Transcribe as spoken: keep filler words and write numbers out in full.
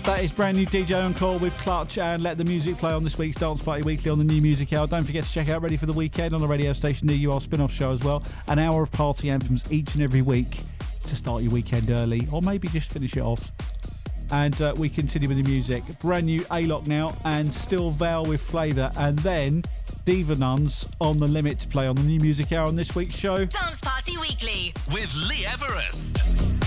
That is brand new D J Encore with Clutch, and let the music play on this week's Dance Party Weekly on the New Music Hour. Don't forget to check out Ready for the Weekend on the radio station near you, our spin-off show as well. An hour of party anthems each and every week to start your weekend early, or maybe just finish it off. And uh, we continue with the music. Brand new A-Lock now, and Still Val with Flavour, and then Diva Nuns on the Limit to play on the New Music Hour on this week's show. Dance Party Weekly with Lee Everest.